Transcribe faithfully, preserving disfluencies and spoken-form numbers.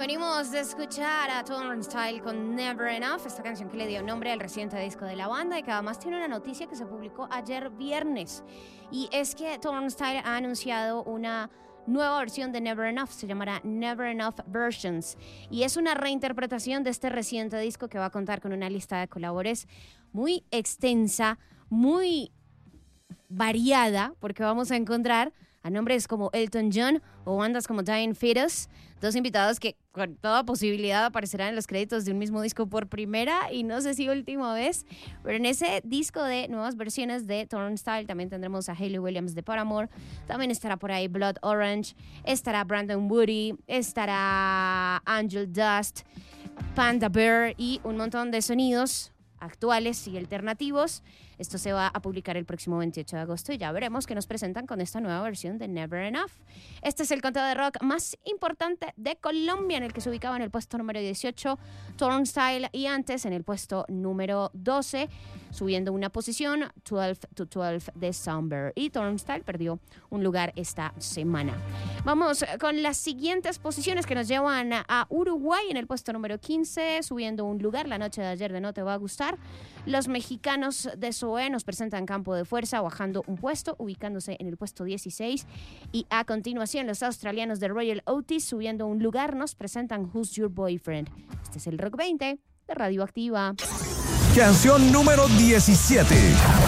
Venimos de escuchar a Turnstile con Never Enough, esta canción que le dio nombre al reciente disco de la banda y que además tiene una noticia que se publicó ayer viernes. Y es que Turnstile ha anunciado una nueva versión de Never Enough, se llamará Never Enough Versions. Y es una reinterpretación de este reciente disco que va a contar con una lista de colabores muy extensa, muy variada, porque vamos a encontrar a nombres como Elton John o bandas como Dying Fetus, dos invitados que con toda posibilidad aparecerán en los créditos de un mismo disco por primera y no sé si última vez, pero en ese disco de nuevas versiones de Turnstile también tendremos a Hayley Williams de Paramore, también estará por ahí Blood Orange, estará Brandon Woody, estará Angel Dust, Panda Bear y un montón de sonidos actuales y alternativos. Esto se va a publicar el próximo veintiocho de agosto y ya veremos qué nos presentan con esta nueva versión de Never Enough. Este es el conteo de rock más importante de Colombia, en el que se ubicaba en el puesto número dieciocho Turnstile y antes en el puesto número doce, subiendo una posición, doce to doce de Somber, y Turnstile perdió un lugar esta semana. Vamos con las siguientes posiciones que nos llevan a Uruguay en el puesto número quince, subiendo un lugar la noche de ayer de No Te Va a Gustar. Los mexicanos de Zoé nos presentan Campo de Fuerza, bajando un puesto, ubicándose en el puesto dieciséis. Y a continuación, los australianos de Royal Otis, subiendo un lugar, nos presentan Who's Your Boyfriend. Este es el Rock veinte de Radioactiva. Canción número diecisiete.